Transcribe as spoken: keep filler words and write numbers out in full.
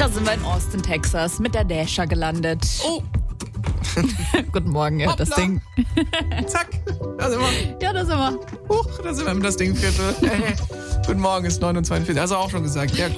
Da sind wir in Austin, Texas, mit der Dasher gelandet. Oh. Guten Morgen, ja, das Hoppla. Ding. Zack, da sind wir. Ja, da sind wir. Huch, da sind wir mit das Ding Viertel. Guten Morgen, ist neun Uhr zweiundvierzig. Also auch schon gesagt. Ja,